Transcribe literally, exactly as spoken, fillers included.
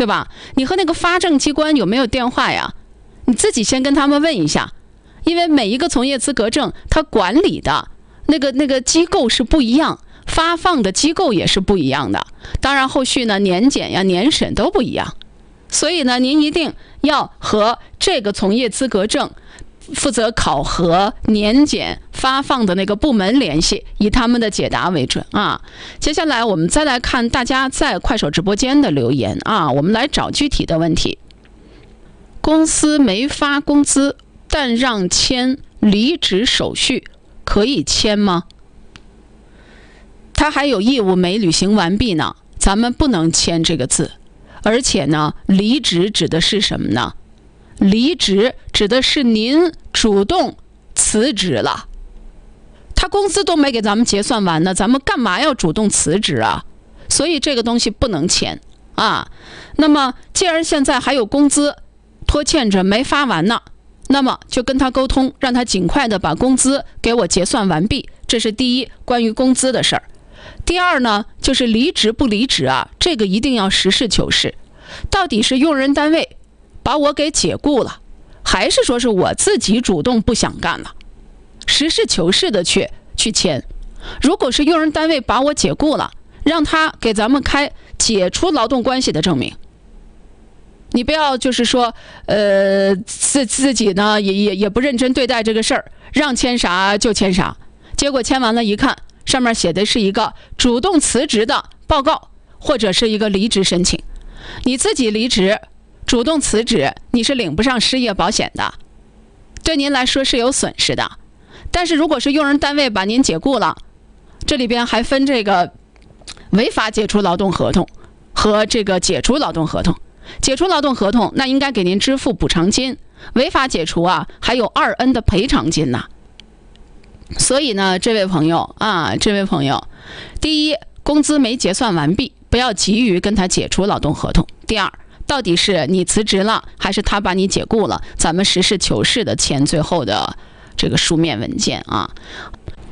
对吧？你和那个发证机关有没有电话呀？你自己先跟他们问一下，因为每一个从业资格证，它管理的那个那个机构是不一样，发放的机构也是不一样的。当然，后续呢，年检呀、年审都不一样。所以呢，您一定要和这个从业资格证负责考核、年检、发放的那个部门联系，以他们的解答为准啊。接下来我们再来看大家在快手直播间的留言啊，我们来找具体的问题。公司没发工资，但让签离职手续，可以签吗？他还有义务没履行完毕呢，咱们不能签这个字。而且呢，离职指的是什么呢？离职指的是您主动辞职了，他工资都没给咱们结算完呢，咱们干嘛要主动辞职啊？所以这个东西不能签啊。那么既然现在还有工资拖欠着没发完呢，那么就跟他沟通，让他尽快的把工资给我结算完毕。这是第一，关于工资的事儿。第二呢，就是离职不离职啊，这个一定要实事求是。到底是用人单位把我给解雇了，还是说是我自己主动不想干了？实事求是的去去签。如果是用人单位把我解雇了，让他给咱们开解除劳动关系的证明。你不要就是说，呃，自自己呢也也也不认真对待这个事儿，让签啥就签啥，结果签完了一看，上面写的是一个主动辞职的报告，或者是一个离职申请。你自己离职，主动辞职，你是领不上失业保险的，对您来说是有损失的。但是如果是用人单位把您解雇了，这里边还分这个违法解除劳动合同和这个解除劳动合同。解除劳动合同，那应该给您支付补偿金；违法解除啊，还有二 N 的赔偿金呐。所以呢，这位朋友啊，这位朋友，第一，工资没结算完毕，不要急于跟他解除劳动合同；第二，到底是你辞职了，还是他把你解雇了？咱们实事求是的签最后的这个书面文件啊。